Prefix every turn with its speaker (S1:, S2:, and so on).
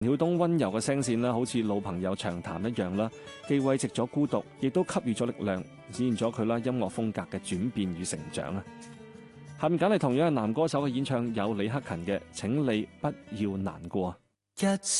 S1: 曉東溫柔嘅聲線啦，好似老朋友長談一樣啦，既慰藉咗孤獨，亦都給予咗力量，展現咗佢啦音樂風格嘅轉變與成長啊！下面揀嚟同樣係男歌手嘅演唱，有李克勤嘅《請你不要難過》。